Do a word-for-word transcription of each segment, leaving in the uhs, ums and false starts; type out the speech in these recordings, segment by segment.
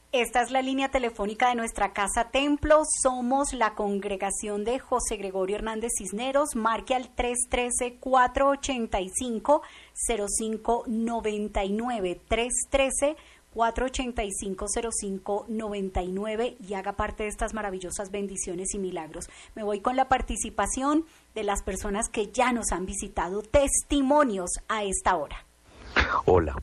Esta es la línea telefónica de nuestra Casa Templo. Somos la congregación de José Gregorio Hernández Cisneros. Marque al tres uno tres, cuatro ocho cinco, cero cinco nueve nueve. tres uno tres, cuatro ocho cinco, cero cinco nueve nueve y haga parte de estas maravillosas bendiciones y milagros. Me voy con la participación de las personas que ya nos han visitado. Testimonios a esta hora. Hola,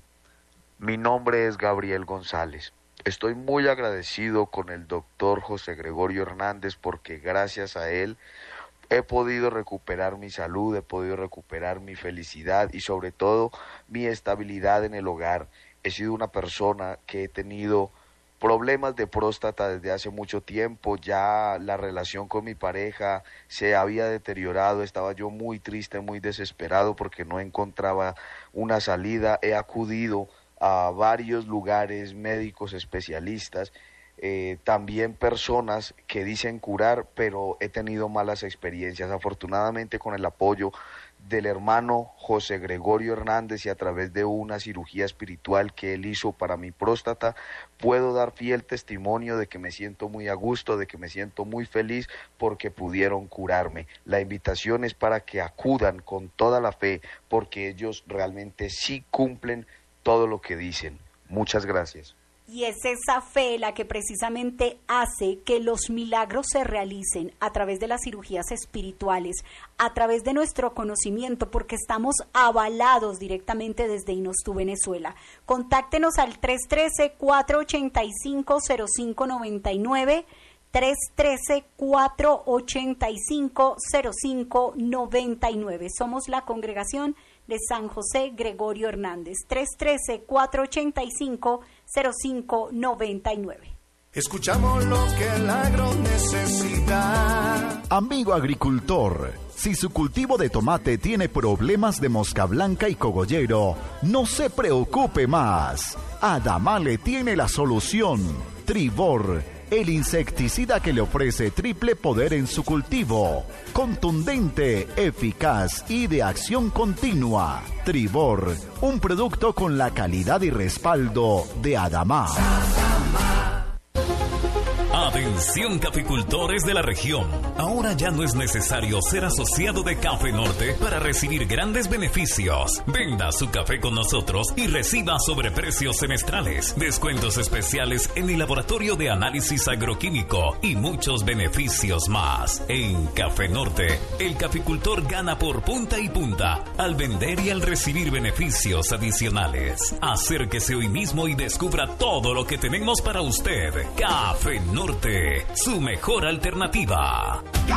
mi nombre es Gabriel González. Estoy muy agradecido con el doctor José Gregorio Hernández porque gracias a él he podido recuperar mi salud, he podido recuperar mi felicidad y sobre todo mi estabilidad en el hogar. He sido una persona que he tenido problemas de próstata desde hace mucho tiempo, ya la relación con mi pareja se había deteriorado, estaba yo muy triste, muy desesperado porque no encontraba una salida. He acudido a varios lugares, médicos especialistas, eh, también personas que dicen curar, pero he tenido malas experiencias. Afortunadamente, con el apoyo del hermano José Gregorio Hernández y a través de una cirugía espiritual que él hizo para mi próstata, puedo dar fiel testimonio de que me siento muy a gusto, de que me siento muy feliz porque pudieron curarme. La invitación es para que acudan con toda la fe porque ellos realmente sí cumplen todo lo que dicen. Muchas gracias. Y es esa fe la que precisamente hace que los milagros se realicen a través de las cirugías espirituales, a través de nuestro conocimiento, porque estamos avalados directamente desde Inostu, Venezuela. Contáctenos al tres uno tres, cuatro ocho cinco, cero cinco nueve nueve, tres uno tres, cuatro ocho cinco, cero cinco nueve nueve. Somos la congregación de San José Gregorio Hernández. tres uno tres, cuatro ocho cinco, cero cinco nueve nueve. Escuchamos lo que el agro necesita. Amigo agricultor, si su cultivo de tomate tiene problemas de mosca blanca y cogollero, no se preocupe más. Adamale tiene la solución. Tribor, el insecticida que le ofrece triple poder en su cultivo. Contundente, eficaz y de acción continua. Tribor, un producto con la calidad y respaldo de Adamá. Atención caficultores de la región. Ahora ya no es necesario ser asociado de Café Norte para recibir grandes beneficios. Venda su café con nosotros y reciba sobreprecios semestrales, descuentos especiales en el laboratorio de análisis agroquímico y muchos beneficios más. En Café Norte, el caficultor gana por punta y punta al vender y al recibir beneficios adicionales. Acérquese hoy mismo y descubra todo lo que tenemos para usted. Café Norte, su mejor alternativa.